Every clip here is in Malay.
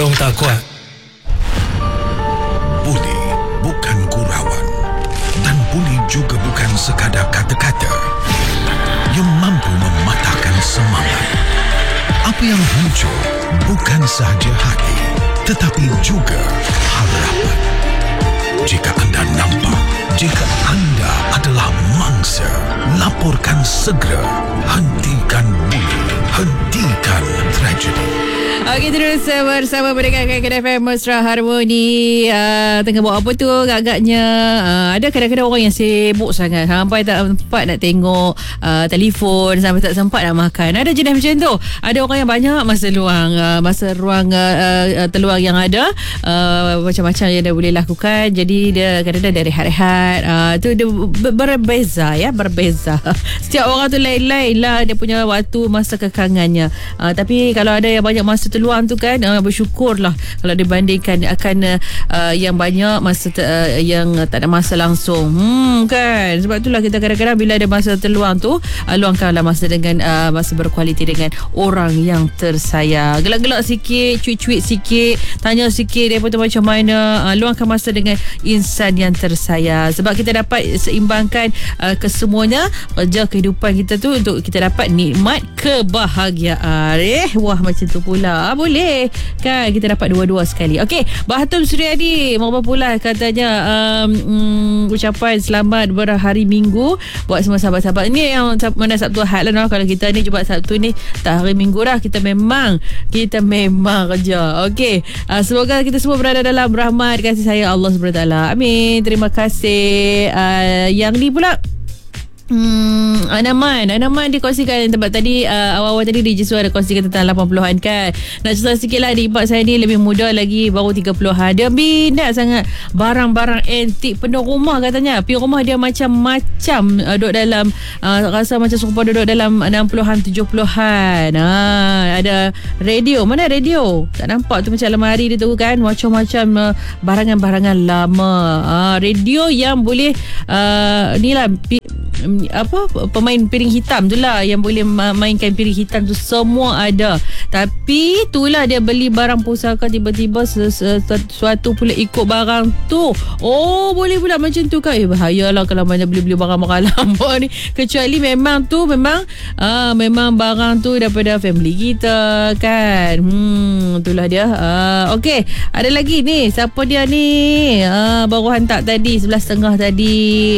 Tolong tak kuat. Buli bukan gurauan dan buli juga bukan sekadar kata-kata yang mampu mematahkan semangat. Apa yang muncul bukan sahaja hati tetapi juga harapan. Jika anda nampak, jika anda adalah mangsa, laporkan segera. Hentikan buli, hentikan tragedi. Okey, terus bersama pendengar Kedai FM Mesra Harmoni. Tengah buat apa tu agak-agaknya. Ada kadang-kadang orang yang sibuk sangat sampai tak sempat nak tengok telefon, sampai tak sempat nak makan. Ada jenis macam tu. Ada orang yang banyak masa ruang terluang yang ada, macam-macam yang dia boleh lakukan. Jadi dia kadang-kadang dia rehat-rehat. Tu dia berbeza ya, berbeza. Setiap orang tu lain-lain lah dia punya waktu masa kekangannya. Tapi kalau ada yang banyak masa terluang tu kan, bersyukurlah kalau dibandingkan akan yang banyak masa yang tak ada masa langsung kan. Sebab itulah kita kadang-kadang bila ada masa terluang tu, luangkanlah masa dengan masa berkualiti dengan orang yang tersayang. Gelak-gelak sikit, cuit-cuit sikit, tanya sikit daripada macam mana, luangkan masa dengan insan yang tersayang. Sebab kita dapat seimbangkan kesemuanya kerja kehidupan kita tu untuk kita dapat nikmat kebahagiaan. Wah, macam tu pula. Boleh kan kita dapat dua-dua sekali. Okey, Bahatum Suryadi mau pula katanya ucapan selamat berhari Minggu buat semua sahabat-sahabat. Ini yang mana Sabtu Ahad lah. Kalau kita ni Jumaat Sabtu ni tak hari Minggu dah. Kita memang kerja. Okey, semoga kita semua berada dalam rahmat kasih sayang Allah SWT. Amin. Terima kasih. Yang ni pula Anaman dikongsikan tempat tadi, awal-awal tadi DJ Su ada kongsikan tentang 80-an kan. Nak cerita sikit lah, adik ipar saya ni lebih muda lagi, baru 30-an. Dia minat sangat barang-barang antik penuh rumah katanya. Pergi rumah dia macam-macam, duduk dalam rasa macam serupa duduk dalam 60-an 70-an. Ada radio. Mana radio? Tak nampak tu, macam lemari dia tu kan, macam-macam barangan-barangan lama. Radio yang boleh ni lah pemain piring hitam tu lah, yang boleh mainkan piring hitam tu semua ada. Tapi itulah dia beli barang pusaka, tiba-tiba sesuatu pula ikut barang tu. Oh, boleh pula macam tu kan. Bahayalah kalau mana beli barang-barang lama ni. Kecuali memang barang tu daripada family kita kan. Itulah dia. Okey, ada lagi ni. Siapa dia ni? Baru hantar tadi 11.30 tadi.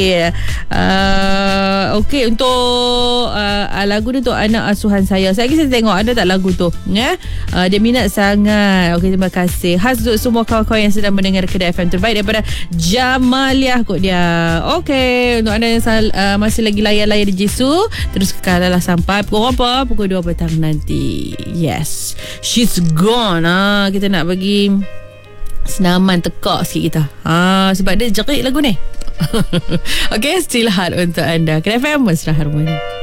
Okey, untuk lagu ni untuk anak asuhan saya. Saya tengok ada tak lagu tu ya? Dia minat sangat. Okey, terima kasih. Khas untuk semua kawan-kawan yang sedang mendengar Kedai FM terbaik daripada Jamaliah kot dia. Okey, untuk anda yang masih lagi layan-layan di Jesu, terus kekalalah sampai pukul 2 petang nanti. Yes, she's gone. Kita nak bagi senaman tekak sikit kita. Sebab dia jerit lagu ni. Okey, still hard untuk anda. Kedai FM Mesra Harmoni.